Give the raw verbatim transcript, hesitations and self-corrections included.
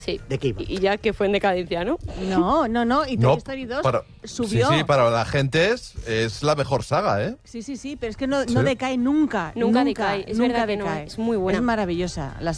Sí. ¿De qué iba? Y ya que fue en decadencia, ¿no? No, no, no. Y Toy No, Story dos para- subió. Sí, sí, para la gente es, es la mejor saga, ¿eh? Sí, sí, sí, pero es que no, Sí. no decae nunca. Nunca decae, es nunca verdad que no, decae. es muy buena. Es maravillosa la